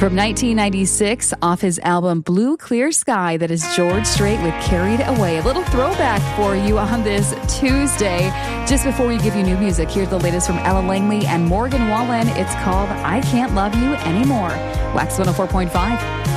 From 1996, off his album Blue Clear Sky, that is George Strait with Carried Away. A little throwback for you on this Tuesday. Just before we give you new music, here's the latest from Ella Langley and Morgan Wallen. It's called I Can't Love You Anymore. Wax 104.5.